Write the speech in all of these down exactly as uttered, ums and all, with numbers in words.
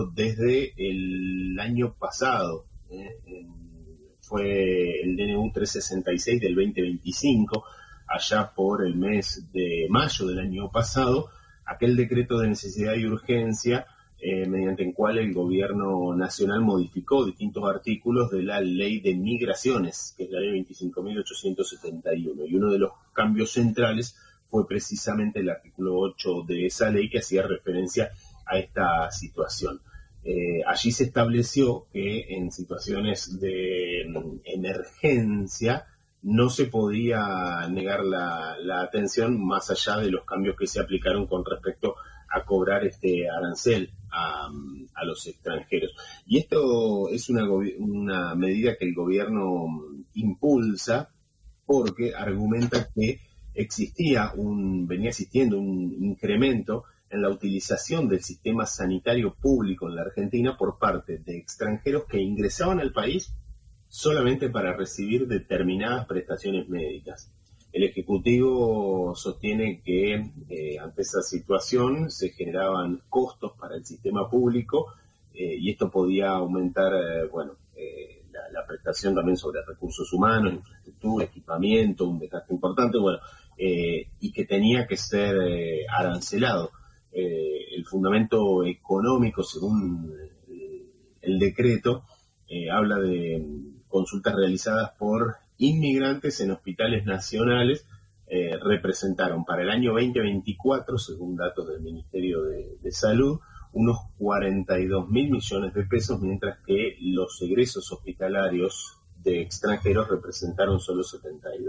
desde el año pasado. ¿eh? Fue el D N U trescientos sesenta y seis del veinte veinticinco, allá por el mes de mayo del año pasado, aquel decreto de necesidad y urgencia eh, mediante el cual el gobierno nacional modificó distintos artículos de la ley de migraciones, que es la ley veinticinco mil ochocientos setenta y uno, y uno de los cambios centrales fue precisamente el artículo ocho de esa ley que hacía referencia a esta situación. Eh, allí se estableció que en situaciones de emergencia no se podía negar la, la atención más allá de los cambios que se aplicaron con respecto a cobrar este arancel a, a los extranjeros. Y esto es una, una medida que el gobierno impulsa porque argumenta que existía un, venía existiendo un incremento en la utilización del sistema sanitario público en la Argentina por parte de extranjeros que ingresaban al país solamente para recibir determinadas prestaciones médicas. El Ejecutivo sostiene que eh, ante esa situación se generaban costos para el sistema público eh, y esto podía aumentar, eh, bueno, eh, la, la prestación también sobre recursos humanos, infraestructura, equipamiento, un desgaste importante, bueno, eh, y que tenía que ser eh, arancelado. Eh, el fundamento económico, según el, el decreto, eh, habla de consultas realizadas por inmigrantes en hospitales nacionales, eh, representaron para el año veinte veinticuatro, según datos del Ministerio de, de Salud, unos cuarenta y dos mil millones de pesos, mientras que los egresos hospitalarios de extranjeros representaron solo setenta y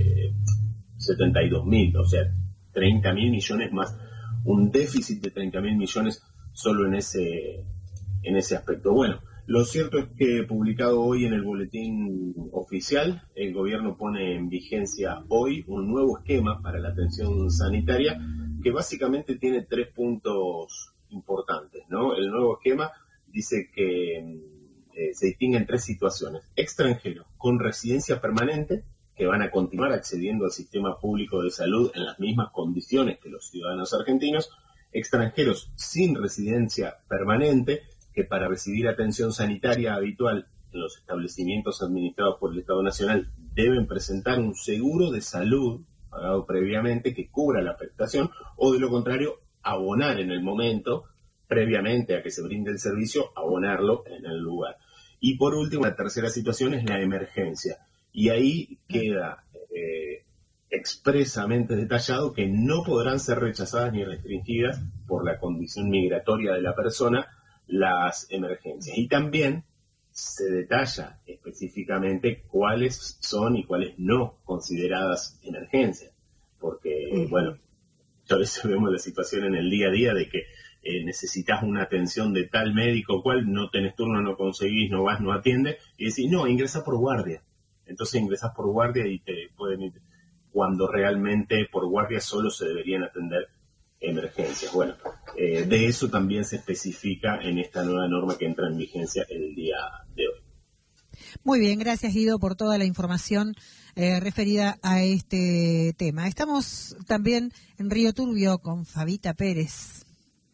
dos mil, o sea, treinta mil millones más. Un déficit de treinta mil millones solo en ese en ese aspecto. Bueno, lo cierto es que publicado hoy en el boletín oficial, el gobierno pone en vigencia hoy un nuevo esquema para la atención sanitaria que básicamente tiene tres puntos importantes, ¿no? El nuevo esquema dice que eh, se distinguen tres situaciones: extranjeros con residencia permanente, que van a continuar accediendo al sistema público de salud en las mismas condiciones que los ciudadanos argentinos; extranjeros sin residencia permanente, que para recibir atención sanitaria habitual en los establecimientos administrados por el Estado Nacional deben presentar un seguro de salud pagado previamente que cubra la prestación, o de lo contrario, abonar en el momento, previamente a que se brinde el servicio, abonarlo en el lugar. Y por último, la tercera situación es la emergencia. Y ahí queda eh, expresamente detallado que no podrán ser rechazadas ni restringidas por la condición migratoria de la persona las emergencias. Y también se detalla específicamente cuáles son y cuáles no consideradas emergencias. Porque, uh-huh. bueno, a veces vemos la situación en el día a día de que eh, necesitas una atención de tal médico cual, no tenés turno, no conseguís, no vas, no atiende, y decís, no, ingresa por guardia. Entonces ingresas por guardia y te pueden ir, cuando realmente por guardia solo se deberían atender emergencias. Bueno, eh, de eso también se especifica en esta nueva norma que entra en vigencia el día de hoy. Muy bien, gracias Guido por toda la información eh, referida a este tema. Estamos también en Río Turbio con Fabita Pérez.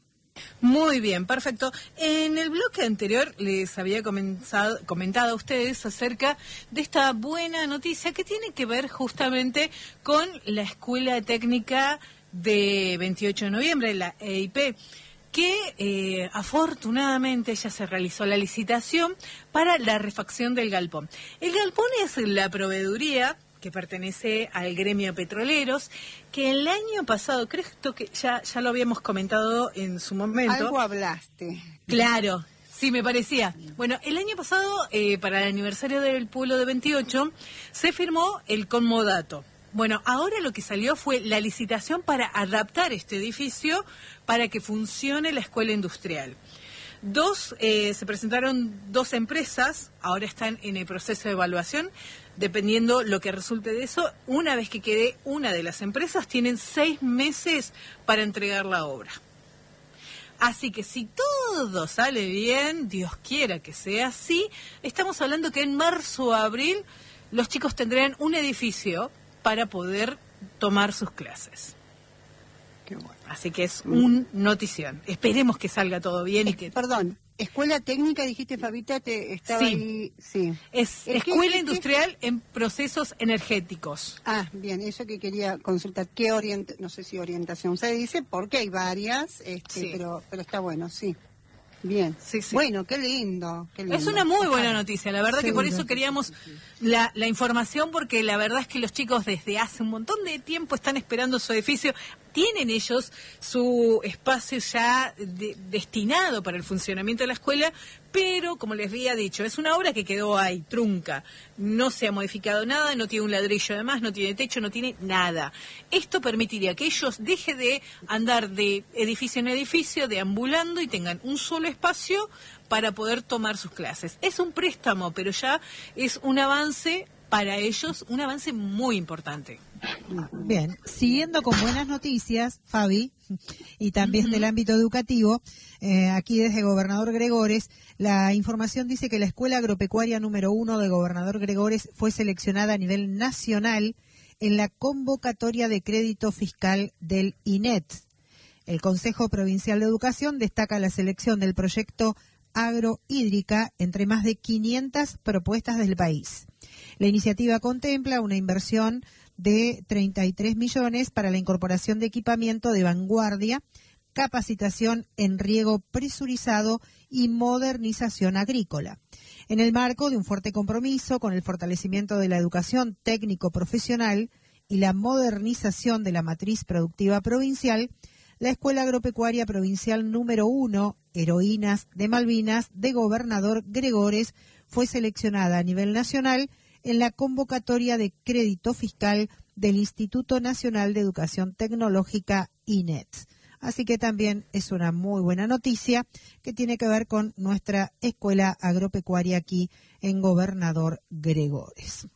Muy bien, perfecto. En el bloque anterior les había comenzado, comentado a ustedes acerca de esta buena noticia que tiene que ver justamente con la Escuela Técnica de veintiocho de noviembre, la E I P, que eh, afortunadamente ya se realizó la licitación para la refacción del galpón. El galpón es la proveeduría que pertenece al gremio petroleros, que el año pasado, creo que ya, ya lo habíamos comentado en su momento. Algo hablaste. Claro, sí, me parecía. Bueno, el año pasado, eh, para el aniversario del pueblo de veintiocho, se firmó el conmodato. Bueno, ahora lo que salió fue la licitación para adaptar este edificio para que funcione la escuela industrial. Dos, eh, se presentaron dos empresas, ahora están en el proceso de evaluación. Dependiendo lo que resulte de eso, una vez que quede una de las empresas, tienen seis meses para entregar la obra. Así que si todo sale bien, Dios quiera que sea así, estamos hablando que en marzo o abril los chicos tendrán un edificio para poder tomar sus clases. Qué bueno. Así que es un notición. Esperemos que salga todo bien y que... Perdón, Escuela técnica, dijiste, Fabita, te estaba Sí. ahí. Sí. Es ¿El qué- Escuela qué- Industrial en Procesos Energéticos. Ah, bien, eso que quería consultar. ¿Qué orient no sé si orientación se dice? Porque hay varias, este, Sí. pero, pero está bueno, sí. Bien. Sí, sí. Bueno, qué lindo, qué lindo. Es una muy buena noticia, la verdad que por Seguro. eso queríamos la, la información, porque la verdad es que los chicos desde hace un montón de tiempo están esperando su edificio. Tienen ellos su espacio ya de- destinado para el funcionamiento de la escuela, pero como les había dicho, es una obra que quedó ahí, trunca. No se ha modificado nada, no tiene un ladrillo de más, no tiene techo, no tiene nada. Esto permitiría que ellos dejen de andar de edificio en edificio, deambulando, y tengan un solo espacio para poder tomar sus clases. Es un préstamo, pero ya es un avance para ellos, un avance muy importante. Bien, siguiendo con buenas noticias, Fabi, y también del ámbito educativo, eh, aquí desde Gobernador Gregores, la información dice que la Escuela Agropecuaria número uno de Gobernador Gregores fue seleccionada a nivel nacional en la convocatoria de crédito fiscal del I N E T. El Consejo Provincial de Educación destaca la selección del proyecto agrohídrica entre más de quinientas propuestas del país. La iniciativa contempla una inversión de treinta y tres millones para la incorporación de equipamiento de vanguardia, capacitación en riego presurizado y modernización agrícola. En el marco de un fuerte compromiso con el fortalecimiento de la educación técnico-profesional y la modernización de la matriz productiva provincial, la Escuela Agropecuaria Provincial número uno, Heroínas de Malvinas, de Gobernador Gregores, fue seleccionada a nivel nacional en la convocatoria de crédito fiscal del Instituto Nacional de Educación Tecnológica, I N E T. Así que también es una muy buena noticia que tiene que ver con nuestra escuela agropecuaria aquí en Gobernador Gregores.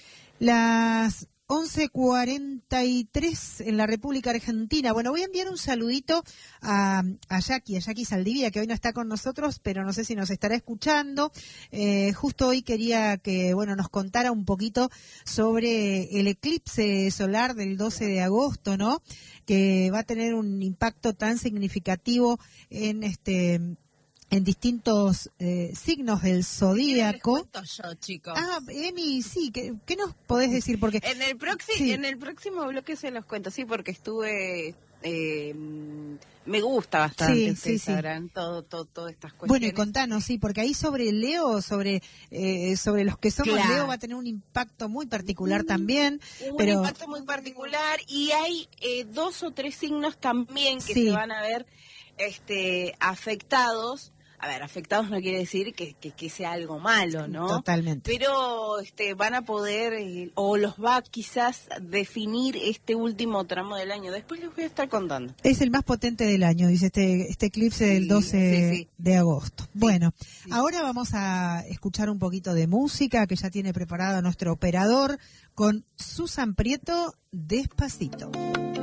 Las once cuarenta y tres en la República Argentina. Bueno, voy a enviar un saludito a, a Jackie, a Jackie Saldivia, que hoy no está con nosotros, pero no sé si nos estará escuchando. Eh, justo hoy quería que, bueno, nos contara un poquito sobre el eclipse solar del doce de agosto, ¿no? Que va a tener un impacto tan significativo en este... en distintos eh, signos del zodíaco. Les cuento yo, chicos. Ah, Emi, sí, ¿qué, qué nos podés decir? Porque En el, proxi- Sí. en el próximo bloque se los cuento, sí, porque estuve... Eh, me gusta bastante, Sí, ustedes sí, sí. sabrán todo, todo, todas estas cuestiones. bueno, y contanos, sí, porque ahí sobre Leo, sobre eh, sobre los que somos Claro. Leo, va a tener un impacto muy particular también, Un pero impacto muy particular, y hay eh, dos o tres signos también que Sí. se van a ver este, afectados. A ver, afectados no quiere decir que, que, que sea algo malo, ¿no? totalmente. Pero este, van a poder, eh, o los va quizás definir este último tramo del año. Después les voy a estar contando. Es el más potente del año, dice este este eclipse del Sí, doce sí, sí. de agosto. Bueno, ahora vamos a escuchar un poquito de música que ya tiene preparado nuestro operador con Susan Prieto, Despacito.